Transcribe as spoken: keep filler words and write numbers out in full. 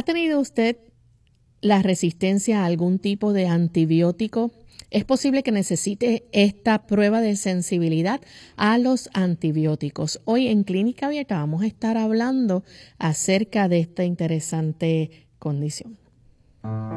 ¿Ha tenido usted la resistencia a algún tipo de antibiótico? Es posible que necesite esta prueba de sensibilidad a los antibióticos. Hoy en Clínica Abierta vamos a estar hablando acerca de esta interesante condición.